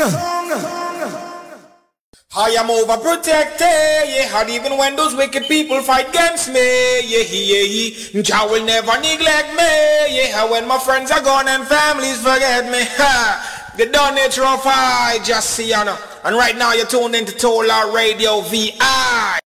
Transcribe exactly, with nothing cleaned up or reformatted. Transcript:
I am overprotected, yeah, and even when those wicked people fight against me, yeah, yeah, yeah, Jah will never neglect me, yeah, when my friends are gone and families forget me, ha, the done nature of I, just see, you know, and right now you're tuned into Tolar Radio V I.